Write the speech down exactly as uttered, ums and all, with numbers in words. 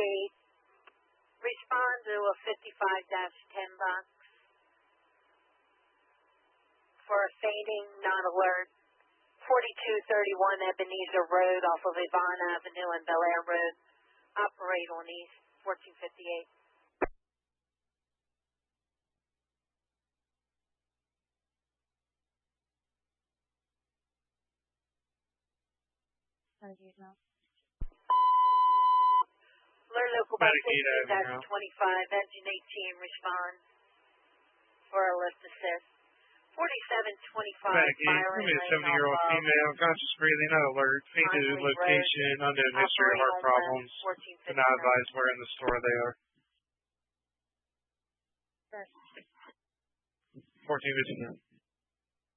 fifty-eight. Respond to a fifty-five dash ten box for a fading, not alert. forty-two thirty-one Ebenezer Road off of Yvonne Avenue and Bel Air Road. Operate on East fourteen fifty-eight. As usual. Alert local by fifteen dash twenty-five, engine eighteen, respond for a lift assist. forty-seven twenty-five, Medicaid, Byron a seventy-year-old female, conscious breathing, not alert, fainted location, unknown history of heart problems. Do not advise where in the store they are. fourteen fifty-nine.